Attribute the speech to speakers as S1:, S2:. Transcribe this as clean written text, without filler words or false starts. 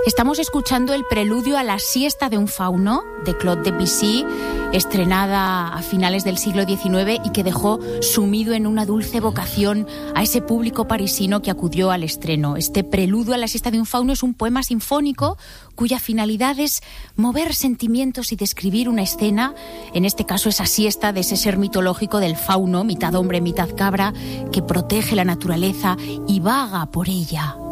S1: Estamos escuchando el preludio a la siesta de un fauno de Claude Debussy, estrenada a finales del siglo XIX y que dejó sumido en una dulce vocación a ese público parisino que acudió al estreno. Este preludio a la siesta de un fauno es un poema sinfónico cuya finalidad es mover sentimientos y describir una escena, en este caso esa siesta de ese ser mitológico del fauno, mitad hombre, mitad cabra, que protege la naturaleza y vaga por ella.